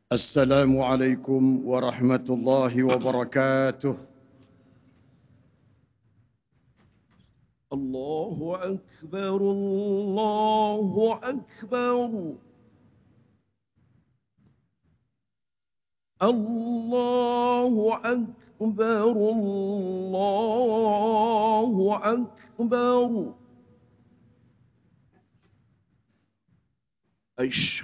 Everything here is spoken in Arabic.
السلام عليكم ورحمة الله وبركاته. الله أكبر الله أكبر الله أكبر الله أكبر. أشهد